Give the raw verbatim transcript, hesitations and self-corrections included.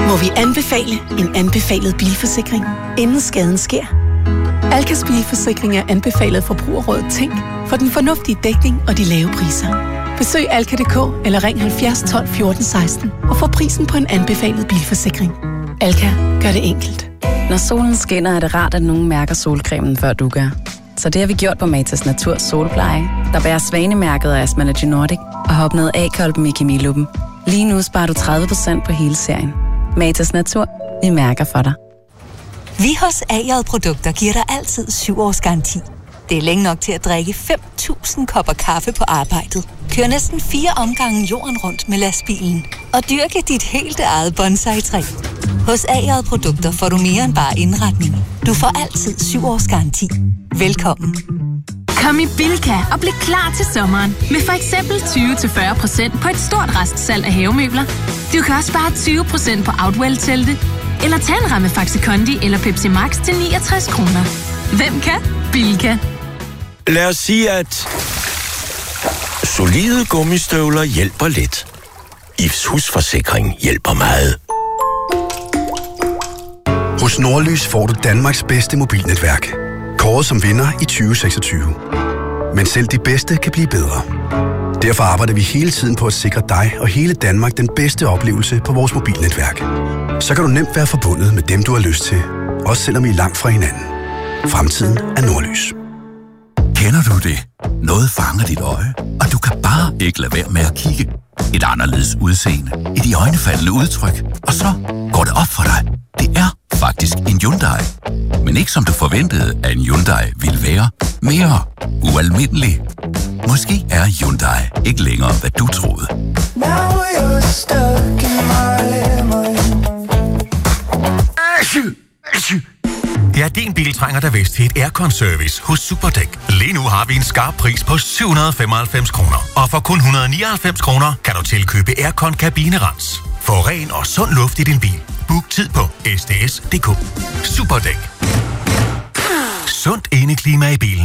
Må vi anbefale en anbefalet bilforsikring, inden skaden sker? Alkas bilforsikring er anbefalet forbrugerrådet Tænk for den fornuftige dækning og de lave priser. Besøg alka punktum d k eller ring halvfjerds tolv fjorten seksten og få prisen på en anbefalet bilforsikring. Alka gør det enkelt. Når solen skinner, er det rart, at nogen mærker solcremen, før du gør. Så det har vi gjort på Matas Natur Solpleje, der bærer svanemærket af Asmalogy Nordic og har opnået A-kolben i kemiluppen. Lige nu sparer du tredive procent på hele serien. Matas Natur, vi mærker for dig. Vi hos A J Produkter giver dig altid syv års garanti. Det er længe nok til at drikke fem tusind kopper kaffe på arbejdet. Kør næsten fire omgange jorden rundt med lastbilen. Og dyrke dit helt eget bonsai-træ. Hos A J Produkter får du mere end bare indretning. Du får altid syv års garanti. Velkommen. Kom i Bilka og bliv klar til sommeren. Med for eksempel tyve til fyrre procent på et stort restsalg af havemøbler. Du kan også spare tyve procent på Outwell-telte. Eller tag en ramme Faxi Kondi eller Pepsi Max til niogtres kroner. Hvem kan? Bilka. Lad os sige, at solide gummistøvler hjælper lidt. I F's husforsikring hjælper meget. Hos Nordlys får du Danmarks bedste mobilnetværk. Kåret som vinder i tyve seksogtyve. Men selv de bedste kan blive bedre. Derfor arbejder vi hele tiden på at sikre dig og hele Danmark den bedste oplevelse på vores mobilnetværk. Så kan du nemt være forbundet med dem, du har lyst til. Også selvom I er langt fra hinanden. Fremtiden er Nordlys. Kender du det? Noget fanger dit øje, og du kan bare ikke lade være med at kigge. Et anderledes udseende, et iøjnefaldende udtryk, og så går det op for dig. Det er faktisk en Hyundai. Men ikke som du forventede, at en Hyundai ville være. Mere ualmindelig. Måske er Hyundai ikke længere, hvad du troede. Det er din bil trænger der vist til et aircon-service hos Superdæk. Lige nu har vi en skarp pris på syv hundrede og femoghalvfems kroner. Og for kun et hundrede og nioghalvfems kroner kan du tilkøbe aircon kabinerens. Få ren og sund luft i din bil. Book tid på s d s punktum d k. Superdæk. Sundt indeklima i bilen.